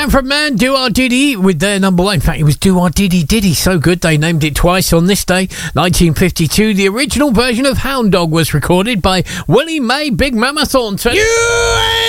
Manfred Mann, Do Our Diddy with their number one. In fact, it was Do Our Diddy Diddy. So good, they named it twice on this day. 1952, the original version of Hound Dog was recorded by Willie Mae Big Mama Thornton. You